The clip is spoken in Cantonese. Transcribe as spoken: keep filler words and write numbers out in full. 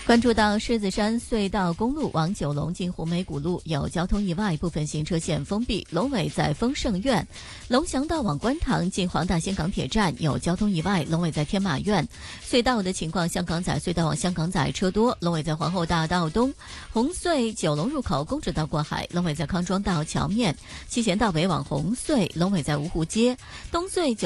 关注到狮子山隧道公路往九龙进湖梅古路有交通意外，部分行车线封闭。龙尾在丰盛苑，龙翔道往观塘进黄大仙港铁站有交通意外，龙尾在天马苑。隧道的情况，香港仔隧道往香港仔车多，龙尾在皇后大道东。红隧九龙入口公主道过海，龙尾在康庄道桥面。七贤道北往红隧，龙尾在芜湖街。东隧九